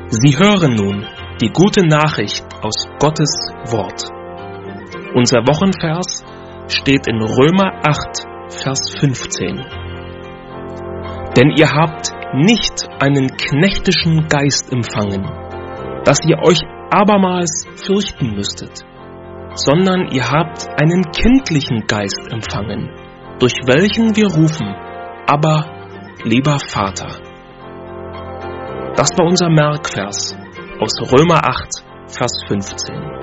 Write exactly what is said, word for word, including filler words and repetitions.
Sie hören nun die gute Nachricht aus Gottes Wort. Unser Wochenvers steht in Römer acht, Vers fünfzehn. Denn ihr habt nicht einen knechtischen Geist empfangen, dass ihr euch abermals fürchten müsstet, sondern ihr habt einen kindlichen Geist empfangen, durch welchen wir rufen, aber lieber Vater. Das war unser Merkvers aus Römer acht, Vers fünfzehn.